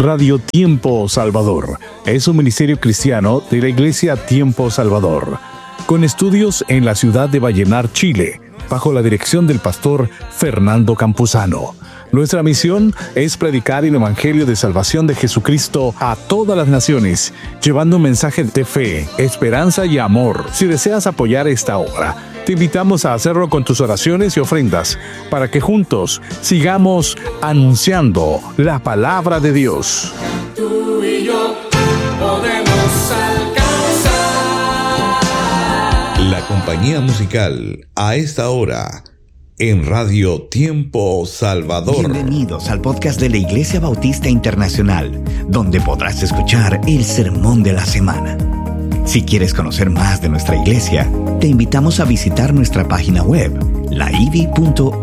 Radio Tiempo Salvador es un ministerio cristiano de la Iglesia Tiempo Salvador, con estudios en la ciudad de Vallenar, Chile, bajo la dirección del pastor Fernando Campuzano. Nuestra misión es predicar el Evangelio de salvación de Jesucristo a todas las naciones, llevando un mensaje de fe, esperanza y amor. Si deseas apoyar esta obra, te invitamos a hacerlo con tus oraciones y ofrendas, para que juntos sigamos anunciando la palabra de Dios. Tú y yo podemos alcanzar. La compañía musical a esta hora en Radio Tiempo Salvador. Bienvenidos al podcast de la Iglesia Bautista Internacional, donde podrás escuchar el sermón de la semana. Si quieres conocer más de nuestra iglesia, te invitamos a visitar nuestra página web, laivi.org.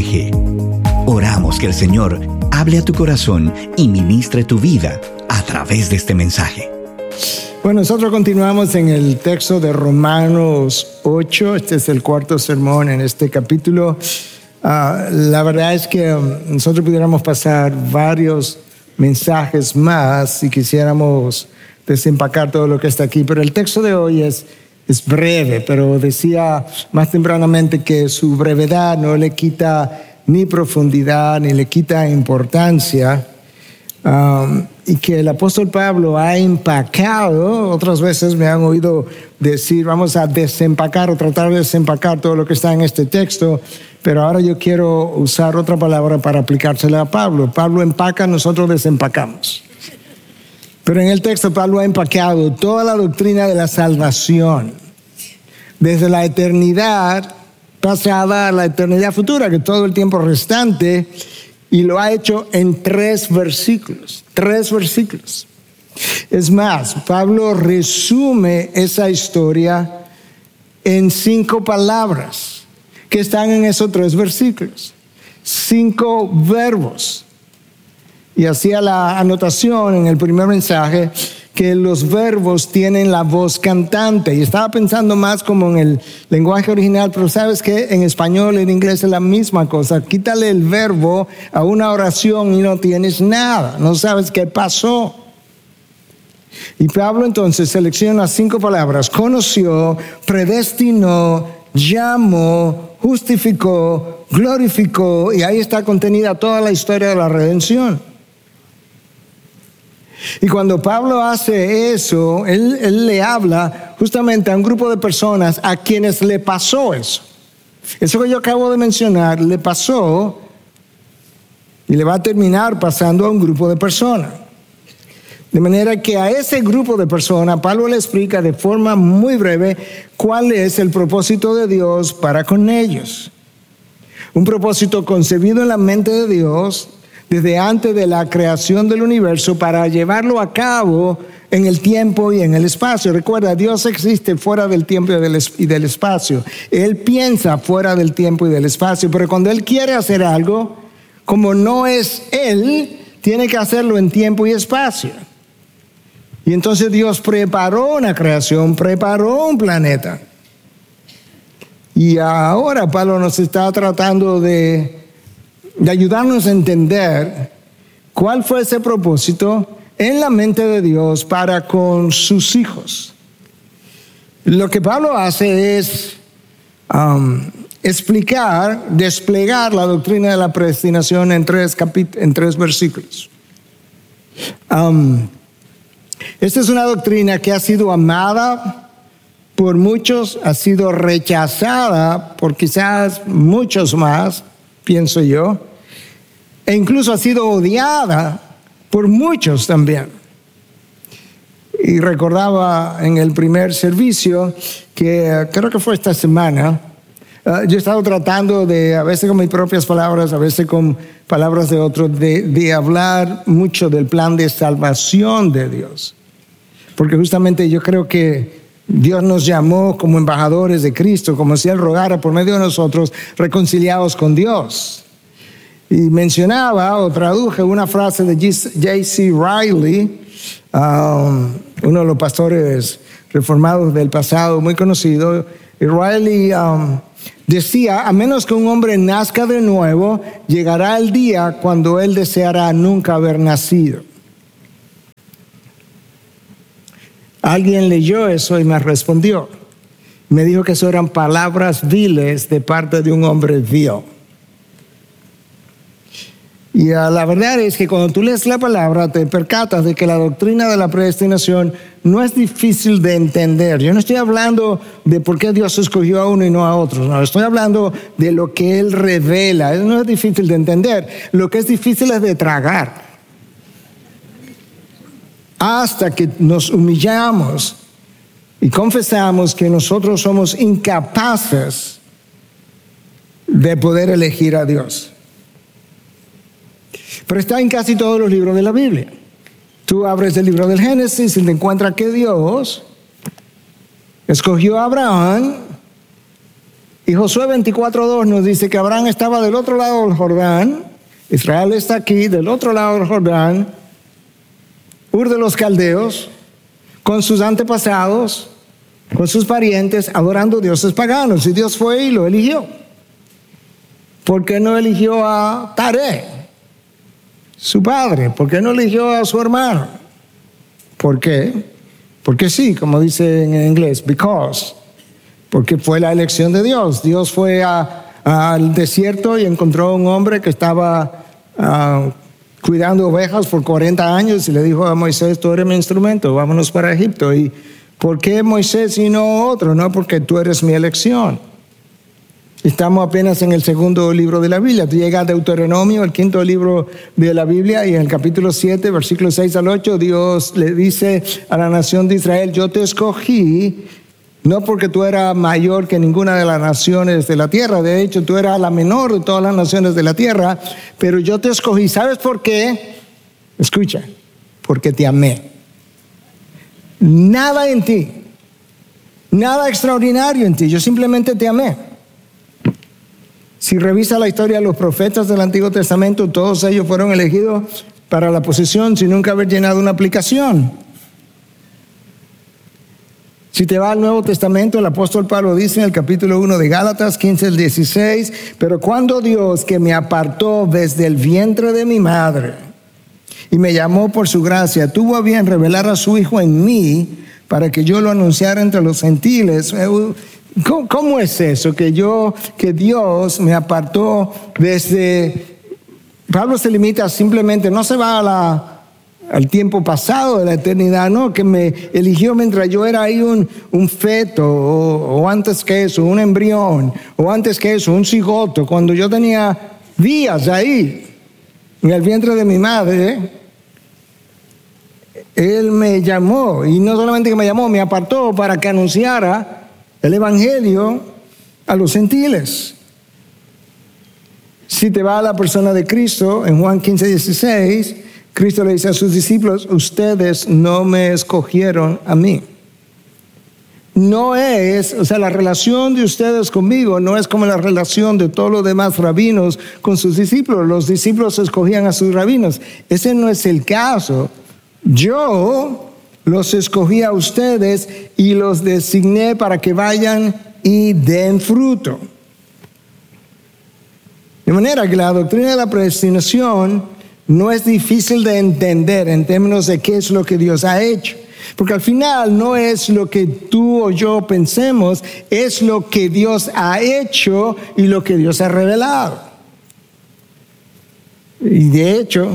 Oramos que el Señor hable a tu corazón y ministre tu vida a través de este mensaje. Bueno, nosotros continuamos en el texto de Romanos 8. Este es el cuarto sermón en este capítulo. La verdad es que nosotros pudiéramos pasar varios mensajes más si quisiéramos desempacar todo lo que está aquí, pero el texto de hoy es breve, pero decía más tempranamente que su brevedad no le quita ni profundidad ni le quita importancia, y que el apóstol Pablo ha empacado. Otras veces me han oído decir vamos a desempacar o tratar de desempacar todo lo que está en este texto, pero ahora yo quiero usar otra palabra para aplicársela a Pablo. Pablo empaca, nosotros desempacamos. Pero en el texto Pablo ha empacado toda la doctrina de la salvación, desde la eternidad pasada a la eternidad futura, que todo el tiempo restante, y lo ha hecho en 3 versículos. 3 versículos. Es más, Pablo resume esa historia en 5 palabras que están en esos 3 versículos. 5 verbos. Y hacía la anotación en el primer mensaje que los verbos tienen la voz cantante. Y estaba pensando más como en el lenguaje original, pero sabes que en español, en inglés es la misma cosa. Quítale el verbo a una oración y no tienes nada. No sabes qué pasó. Y Pablo entonces selecciona 5 palabras. Conoció, predestinó, llamó, justificó, glorificó. Y ahí está contenida toda la historia de la redención. Y cuando Pablo hace eso, él le habla justamente a un grupo de personas a quienes le pasó eso. Eso que yo acabo de mencionar le pasó y le va a terminar pasando a un grupo de personas. De manera que a ese grupo de personas, Pablo le explica de forma muy breve cuál es el propósito de Dios para con ellos. Un propósito concebido en la mente de Dios desde antes de la creación del universo para llevarlo a cabo en el tiempo y en el espacio. Recuerda, Dios existe fuera del tiempo y del espacio. Él piensa fuera del tiempo y del espacio, pero cuando Él quiere hacer algo, como no es Él, tiene que hacerlo en tiempo y espacio. Y entonces Dios preparó una creación, preparó un planeta. Y ahora Pablo nos está tratando de ayudarnos a entender cuál fue ese propósito en la mente de Dios para con sus hijos. Lo que Pablo hace es desplegar la doctrina de la predestinación en 3 versículos. Esta es una doctrina que ha sido amada por muchos, ha sido rechazada por quizás muchos más, pienso yo, e incluso ha sido odiada por muchos también. Y recordaba en el primer servicio que creo que fue esta semana, yo he estado tratando de, a veces con mis propias palabras, a veces con palabras de otros, de hablar mucho del plan de salvación de Dios. Porque justamente yo creo que Dios nos llamó como embajadores de Cristo, como si Él rogara por medio de nosotros, reconciliados con Dios. Y mencionaba o traduje una frase de J.C. Riley, uno de los pastores reformados del pasado, muy conocido. Y Riley decía, a menos que un hombre nazca de nuevo, llegará el día cuando él deseará nunca haber nacido. Alguien leyó eso y me respondió. Me dijo que eso eran palabras viles de parte de un hombre vil. Y la verdad es que cuando tú lees la palabra te percatas de que la doctrina de la predestinación no es difícil de entender. Yo no estoy hablando de por qué Dios escogió a uno y no a otros. No, estoy hablando de lo que Él revela. Eso no es difícil de entender. Lo que es difícil es de tragar. Hasta que nos humillamos y confesamos que nosotros somos incapaces de poder elegir a Dios. Pero está en casi todos los libros de la Biblia. Tú abres el libro del Génesis y te encuentras que Dios escogió a Abraham, y Josué 24:2 nos dice que Abraham estaba del otro lado del Jordán, Israel está aquí del otro lado del Jordán, Ur de los Caldeos, con sus antepasados, con sus parientes, adorando dioses paganos. Y Dios fue y lo eligió. ¿Por qué no eligió a Taré, su padre? ¿Por qué no eligió a su hermano? ¿Por qué? Porque sí, como dice en inglés, because. Porque fue la elección de Dios. Dios fue al desierto y encontró a un hombre que estaba cuidando ovejas por 40 años y le dijo a Moisés: tú eres mi instrumento, vámonos para Egipto. ¿Y por qué Moisés y no otro? No, porque tú eres mi elección. Estamos apenas en el segundo libro de la Biblia. Tú llegas a Deuteronomio, el quinto libro de la Biblia, y en el capítulo 7, versículos 6 al 8, Dios le dice a la nación de Israel: yo te escogí no porque tú eras mayor que ninguna de las naciones de la tierra. De hecho, tú eras la menor de todas las naciones de la tierra, pero yo te escogí. ¿Sabes por qué? Escucha, porque te amé. Nada en ti, nada extraordinario en ti, yo simplemente te amé. Si revisa la historia de los profetas del Antiguo Testamento, todos ellos fueron elegidos para la posición sin nunca haber llenado una aplicación. Si te va al Nuevo Testamento, el apóstol Pablo dice en el capítulo 1 de Gálatas 15 al 16: pero cuando Dios, que me apartó desde el vientre de mi madre y me llamó por su gracia, tuvo a bien revelar a su Hijo en mí para que yo lo anunciara entre los gentiles. ¿Cómo es eso? Que Dios me apartó desde... Pablo se limita simplemente, no se va al tiempo pasado de la eternidad, no, que me eligió mientras yo era ahí un feto, o antes que eso, un embrión, o antes que eso, un cigoto, cuando yo tenía días ahí, en el vientre de mi madre. Él me llamó, y no solamente que me llamó, me apartó para que anunciara el evangelio a los gentiles. Si te va a la persona de Cristo, en Juan 15:16, Cristo le dice a sus discípulos: ustedes no me escogieron a mí. No es, la relación de ustedes conmigo no es como la relación de todos los demás rabinos con sus discípulos. Los discípulos escogían a sus rabinos. Ese no es el caso. Yo los escogí a ustedes y los designé para que vayan y den fruto. De manera que la doctrina de la predestinación no es difícil de entender en términos de qué es lo que Dios ha hecho. Porque al final no es lo que tú o yo pensemos, es lo que Dios ha hecho y lo que Dios ha revelado. Y de hecho,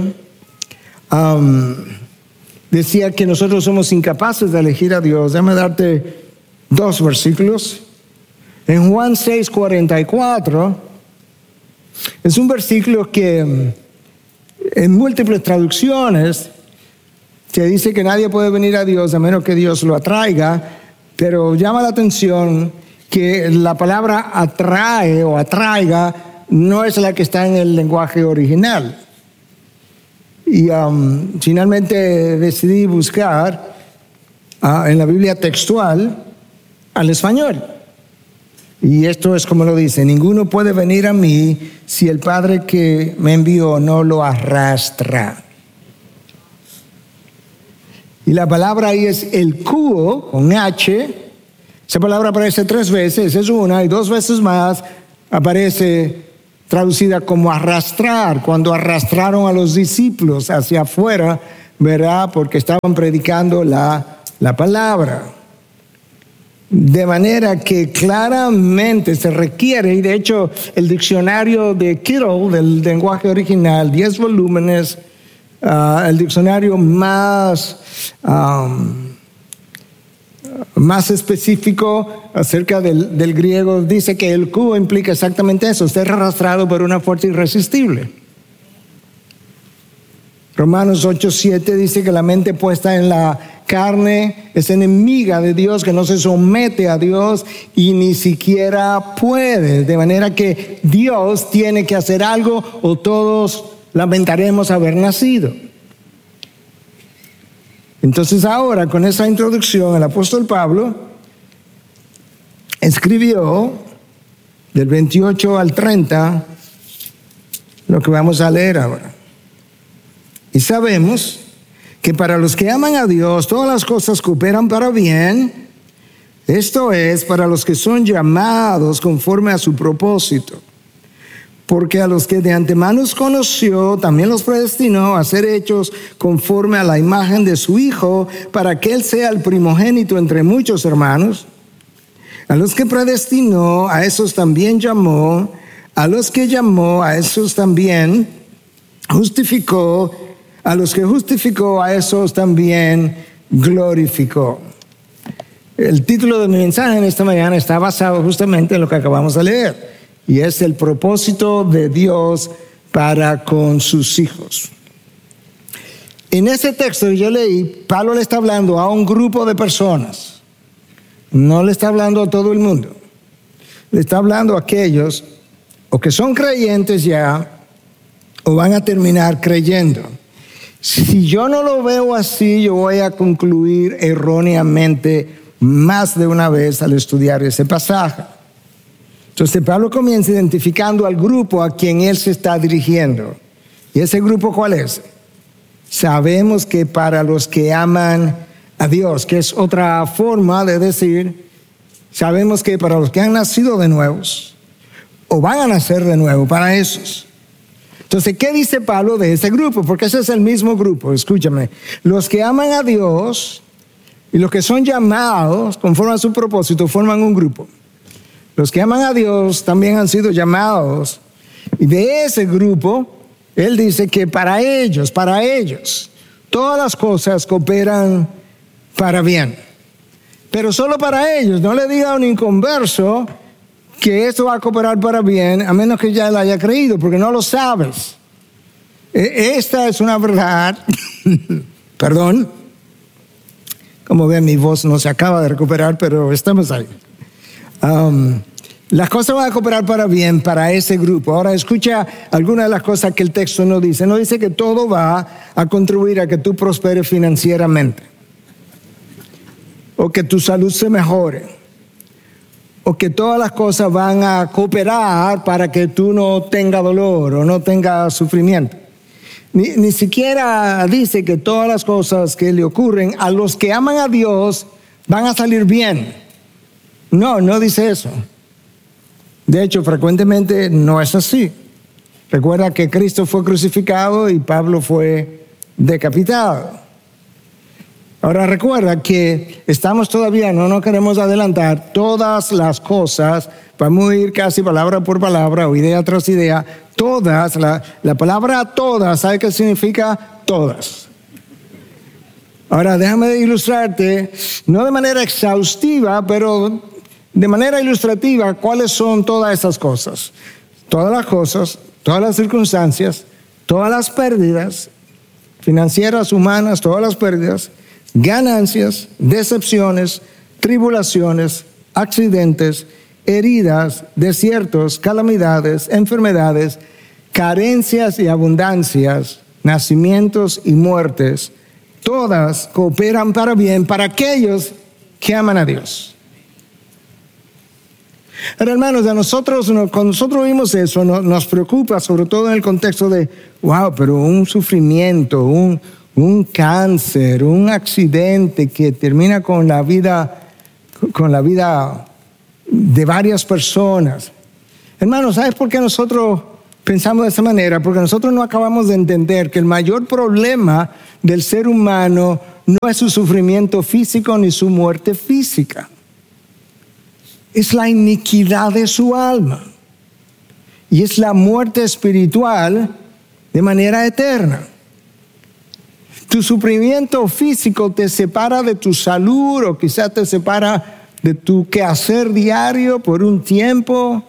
decía que nosotros somos incapaces de elegir a Dios. Déjame darte 2 versículos. En Juan 6:44, es un versículo que en múltiples traducciones se dice que nadie puede venir a Dios a menos que Dios lo atraiga, pero llama la atención que la palabra atrae o atraiga no es la que está en el lenguaje original. Y finalmente decidí buscar en la Biblia textual al español. Y esto es como lo dice: ninguno puede venir a mí si el Padre que me envió no lo arrastra. Y la palabra ahí es el cuo, con H. Esa palabra aparece 3 veces, es una, y 2 veces más aparece traducida como arrastrar, cuando arrastraron a los discípulos hacia afuera, ¿verdad? Porque estaban predicando la la palabra. De manera que claramente se requiere, y de hecho el diccionario de Kittle del lenguaje original, 10 volúmenes, el diccionario más específico acerca del griego, dice que el cubo implica exactamente eso, ser arrastrado por una fuerza irresistible. Romanos 8:7 dice que la mente puesta en la carne es enemiga de Dios, que no se somete a Dios y ni siquiera puede. De manera que Dios tiene que hacer algo o todos lamentaremos haber nacido. Entonces ahora, con esa introducción, el apóstol Pablo escribió del 28 al 30 lo que vamos a leer ahora. Y sabemos que para los que aman a Dios, todas las cosas cooperan para bien, esto es, para los que son llamados conforme a su propósito. Porque a los que de antemano conoció, también los predestinó a ser hechos conforme a la imagen de su Hijo, para que Él sea el primogénito entre muchos hermanos. A los que predestinó, a esos también llamó. A los que llamó, a esos también justificó. A los que justificó, a esos también glorificó. El título de mi mensaje en esta mañana está basado justamente en lo que acabamos de leer, y es el propósito de Dios para con sus hijos. En ese texto que yo leí, Pablo le está hablando a un grupo de personas, no le está hablando a todo el mundo, le está hablando a aquellos o que son creyentes ya o van a terminar creyendo. Si yo no lo veo así, yo voy a concluir erróneamente más de una vez al estudiar ese pasaje. Entonces Pablo comienza identificando al grupo a quien él se está dirigiendo. ¿Y ese grupo cuál es? Sabemos que para los que aman a Dios, que es otra forma de decir, sabemos que para los que han nacido de nuevos o van a nacer de nuevo, para esos. Entonces, ¿qué dice Pablo de ese grupo? Porque ese es el mismo grupo, escúchame. Los que aman a Dios y los que son llamados conforme a su propósito forman un grupo. Los que aman a Dios también han sido llamados. Y de ese grupo, él dice que para ellos, todas las cosas cooperan para bien. Pero solo para ellos. No le diga a un inconverso que esto va a cooperar para bien, a menos que ya él haya creído, porque no lo sabes. Esta es una verdad. Perdón. Como ven, mi voz no se acaba de recuperar, pero estamos ahí. Las cosas van a cooperar para bien para ese grupo. Ahora escucha algunas de las cosas que el texto no dice. No dice que todo va a contribuir a que tú prosperes financieramente, o que tu salud se mejore, o que todas las cosas van a cooperar para que tú no tengas dolor o no tengas sufrimiento. Ni siquiera dice que todas las cosas que le ocurren a los que aman a Dios van a salir bien. No dice eso. De hecho, frecuentemente no es así. Recuerda que Cristo fue crucificado y Pablo fue decapitado. Ahora recuerda que estamos todavía, no nos queremos adelantar, todas las cosas, vamos a ir casi palabra por palabra o idea tras idea, todas, la palabra todas, ¿sabe qué significa todas? Ahora déjame ilustrarte, no de manera exhaustiva, pero de manera ilustrativa, cuáles son todas esas cosas. Todas las cosas, todas las circunstancias, todas las pérdidas financieras, humanas, todas las pérdidas, ganancias, decepciones, tribulaciones, accidentes, heridas, desiertos, calamidades, enfermedades, carencias y abundancias, nacimientos y muertes, todas cooperan para bien para aquellos que aman a Dios. Ahora, hermanos, cuando nosotros vimos eso, nos preocupa, sobre todo en el contexto de, wow, pero un sufrimiento, un cáncer, un accidente que termina con la vida de varias personas. Hermanos, ¿sabes por qué nosotros pensamos de esa manera? Porque nosotros no acabamos de entender que el mayor problema del ser humano no es su sufrimiento físico ni su muerte física. Es la iniquidad de su alma. Y es la muerte espiritual de manera eterna. Tu sufrimiento físico te separa de tu salud o quizás te separa de tu quehacer diario por un tiempo.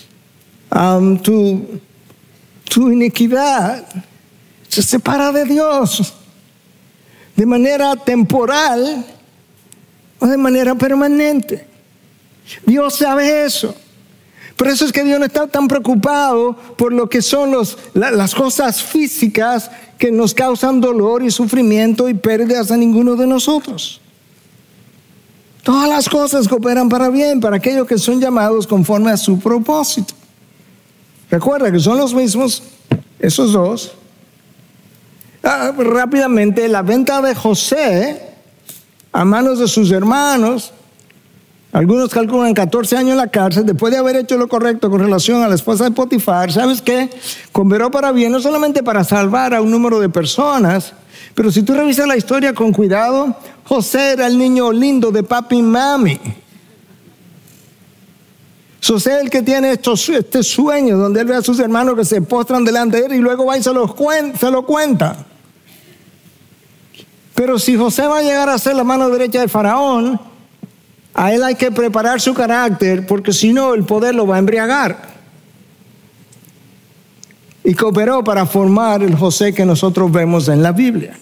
Tu iniquidad se separa de Dios de manera temporal o de manera permanente. Dios sabe eso. Por eso es que Dios no está tan preocupado por lo que son las cosas físicas que nos causan dolor y sufrimiento y pérdidas a ninguno de nosotros. Todas las cosas cooperan para bien, para aquellos que son llamados conforme a su propósito. Recuerda que son los mismos, esos dos. Rápidamente, la venta de José a manos de sus hermanos. Algunos calculan 14 años en la cárcel, después de haber hecho lo correcto con relación a la esposa de Potifar. ¿Sabes qué? Cooperó para bien, no solamente para salvar a un número de personas, pero si tú revisas la historia con cuidado, José era el niño lindo de papi y mami. José es el que tiene este sueño donde él ve a sus hermanos que se postran delante de él y luego va y se lo cuenta. Pero si José va a llegar a ser la mano derecha de Faraón, a él hay que preparar su carácter, porque si no el poder lo va a embriagar. Y cooperó para formar el José que nosotros vemos en la Biblia.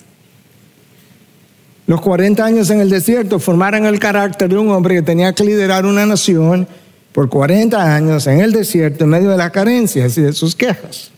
Los 40 años en el desierto formaron el carácter de un hombre que tenía que liderar una nación por 40 años en el desierto en medio de las carencias y de sus quejas.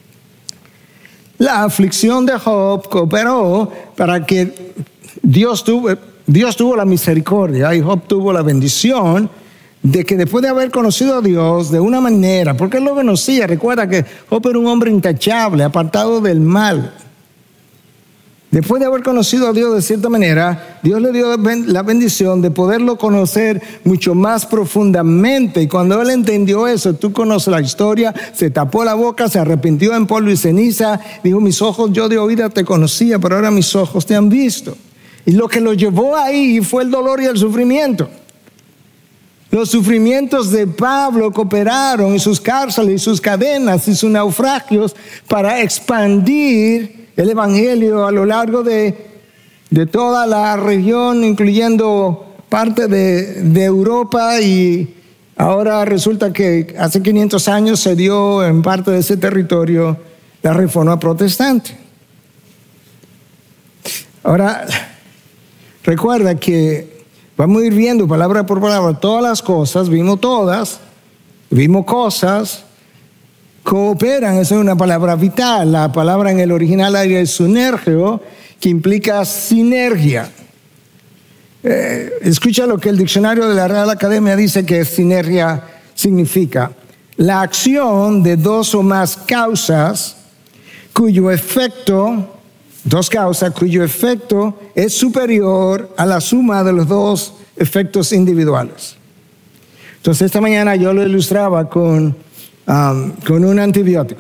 La aflicción de Job cooperó para que Dios tuvo la misericordia y Job tuvo la bendición de que después de haber conocido a Dios de una manera, porque él lo conocía, recuerda que Job era un hombre intachable, apartado del mal. Después de haber conocido a Dios de cierta manera, Dios le dio la bendición de poderlo conocer mucho más profundamente. Y cuando él entendió eso, tú conoces la historia, se tapó la boca, se arrepintió en polvo y ceniza, dijo: mis ojos yo de oída te conocía, pero ahora mis ojos te han visto. Y lo que lo llevó ahí fue el dolor y el sufrimiento. Los sufrimientos de Pablo cooperaron, y sus cárceles y sus cadenas y sus naufragios, para expandir el evangelio a lo largo de toda la región, incluyendo parte de Europa, y ahora resulta que hace 500 años se dio en parte de ese territorio la reforma protestante. Ahora, recuerda que vamos a ir viendo palabra por palabra todas las cosas, vimos cosas, cooperan, esa es una palabra vital. La palabra en el original es sunergio, que implica sinergia. Escucha lo que el diccionario de la Real Academia dice que sinergia significa: la acción de dos o más causas cuyo efecto es superior a la suma de los dos efectos individuales. Entonces esta mañana yo lo ilustraba con un antibiótico,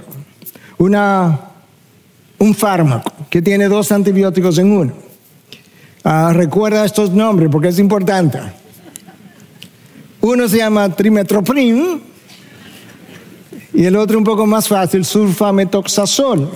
un fármaco que tiene dos antibióticos en uno. Recuerda estos nombres porque es importante. Uno se llama trimetoprim y el otro, un poco más fácil, sulfametoxazol.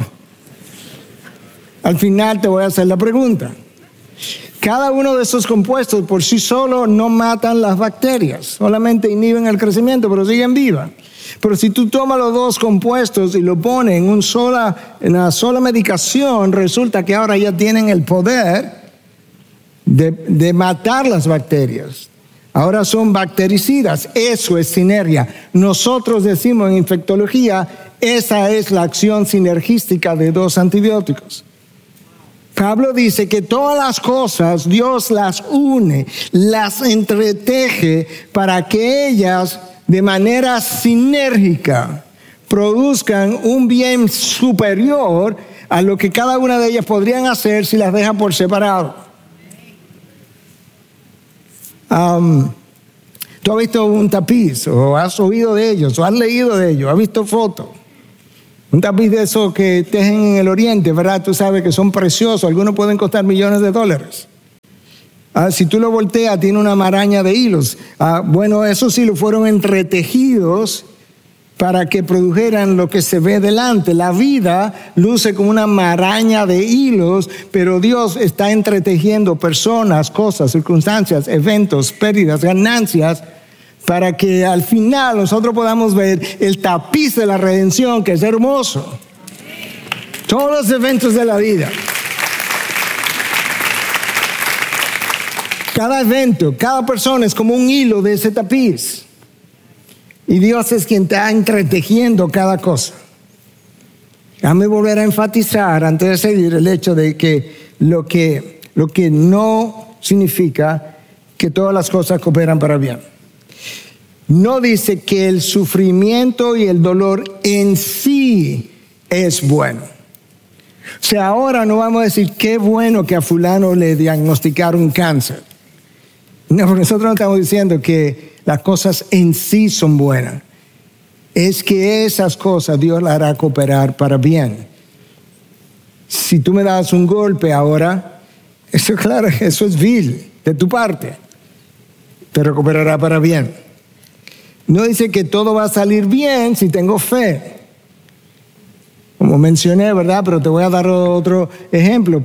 Al final te voy a hacer la pregunta. Cada uno de estos compuestos por sí solo no matan las bacterias, solamente inhiben el crecimiento, pero siguen vivas. Pero si tú tomas los dos compuestos y lo pones en una sola medicación, resulta que ahora ya tienen el poder de matar las bacterias. Ahora son bactericidas. Eso es sinergia. Nosotros decimos en infectología, esa es la acción sinergística de dos antibióticos. Pablo dice que todas las cosas Dios las une, las entreteje para que ellas de manera sinérgica produzcan un bien superior a lo que cada una de ellas podrían hacer si las dejan por separado. Tú has visto un tapiz, o has oído de ellos, o has leído de ellos, has visto fotos. Un tapiz de esos que tejen en el oriente, ¿verdad? Tú sabes que son preciosos, algunos pueden costar millones de dólares. Si tú lo volteas, tiene una maraña de hilos. Bueno, esos hilos fueron entretejidos para que produjeran lo que se ve delante. La vida luce como una maraña de hilos, pero Dios está entretejiendo personas, cosas, circunstancias, eventos, pérdidas, ganancias, para que al final nosotros podamos ver el tapiz de la redención, que es hermoso. Todos los eventos de la vida. Cada evento, cada persona es como un hilo de ese tapiz. Y Dios es quien está entretejiendo cada cosa. Déjame volver a enfatizar antes de seguir el hecho de que lo que no significa que todas las cosas cooperan para bien. No dice que el sufrimiento y el dolor en sí es bueno. O sea, ahora no vamos a decir qué bueno que a fulano le diagnosticaron cáncer. No, porque nosotros no estamos diciendo que las cosas en sí son buenas. Es que esas cosas Dios las hará cooperar para bien. Si tú me das un golpe ahora, eso claro, eso es vil de tu parte, pero cooperará para bien. No dice que todo va a salir bien si tengo fe. Como mencioné, ¿verdad? Pero te voy a dar otro ejemplo.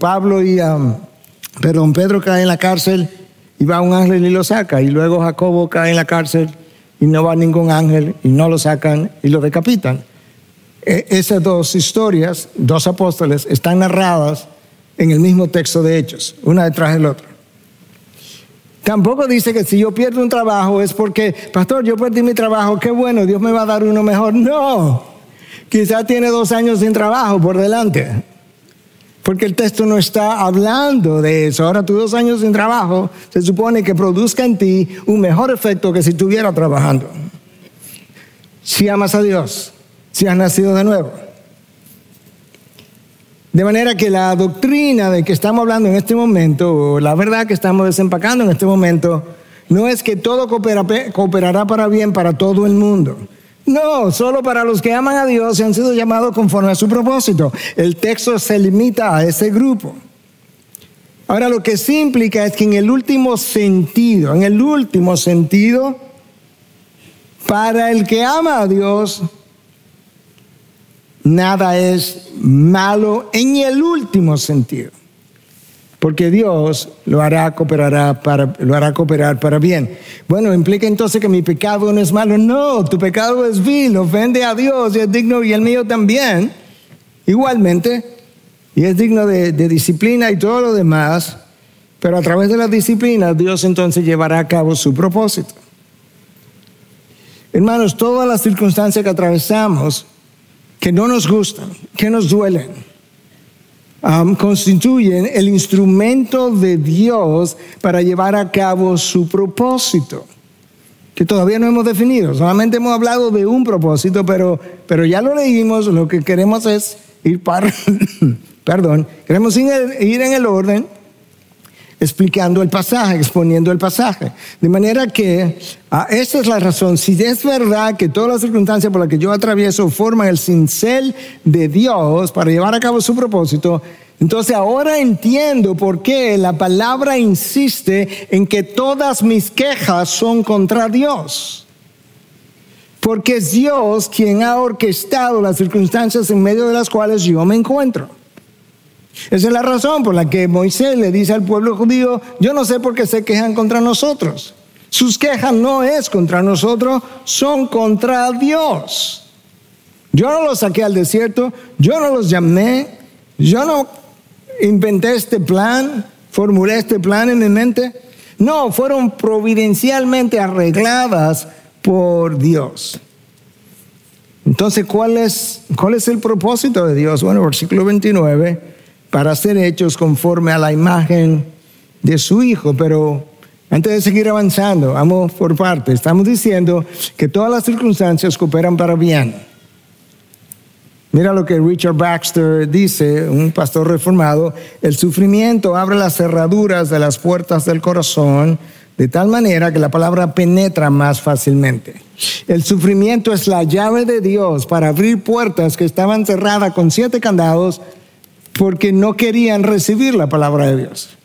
Pedro cae en la cárcel y va un ángel y lo saca. Y luego Jacobo cae en la cárcel y no va ningún ángel y no lo sacan y lo decapitan. Esas dos historias, dos apóstoles, están narradas en el mismo texto de Hechos, una detrás del otro. Tampoco dice que si yo pierdo un trabajo es porque, pastor, yo perdí mi trabajo, qué bueno, Dios me va a dar uno mejor. No, quizás tiene 2 años sin trabajo por delante, porque el texto no está hablando de eso. Ahora tus 2 años sin trabajo se supone que produzca en ti un mejor efecto que si estuviera trabajando. Si amas a Dios, si has nacido de nuevo. De manera que la doctrina de que estamos hablando en este momento, o la verdad que estamos desempacando en este momento, no es que todo cooperará para bien para todo el mundo. No, solo para los que aman a Dios y han sido llamados conforme a su propósito. El texto se limita a ese grupo. Ahora, lo que sí implica es que en el último sentido, para el que ama a Dios, nada es malo en el último sentido, porque Dios lo hará cooperar para bien. Bueno, ¿implica entonces que mi pecado no es malo? No, tu pecado es vil, ofende a Dios y es digno, y el mío también, igualmente, y es digno de disciplina y todo lo demás, pero a través de la disciplina Dios entonces llevará a cabo su propósito. Hermanos, todas las circunstancias que atravesamos, que no nos gustan, que nos duelen, constituyen el instrumento de Dios para llevar a cabo su propósito, que todavía no hemos definido. Solamente hemos hablado de un propósito, pero ya lo leímos. Lo que queremos es queremos ir en el orden, explicando el pasaje, exponiendo el pasaje. De manera que esa es la razón. Si es verdad que todas las circunstancias por las que yo atravieso forman el cincel de Dios para llevar a cabo su propósito, entonces ahora entiendo por qué la palabra insiste en que todas mis quejas son contra Dios. Porque es Dios quien ha orquestado las circunstancias en medio de las cuales yo me encuentro. Esa es la razón por la que Moisés le dice al pueblo judío: yo no sé por qué se quejan contra nosotros. Sus quejas no es contra nosotros, son contra Dios. Yo no los saqué al desierto, yo no los llamé, yo no inventé este plan, formulé este plan en mi mente. No, fueron providencialmente arregladas por Dios. Entonces, ¿cuál es el propósito de Dios? Bueno, versículo 29, para ser hechos conforme a la imagen de su Hijo. Pero antes de seguir avanzando, vamos por partes. Estamos diciendo que todas las circunstancias cooperan para bien. Mira lo que Richard Baxter dice, un pastor reformado: el sufrimiento abre las cerraduras de las puertas del corazón de tal manera que la palabra penetra más fácilmente. El sufrimiento es la llave de Dios para abrir puertas que estaban cerradas con 7 candados porque no querían recibir la palabra de Dios.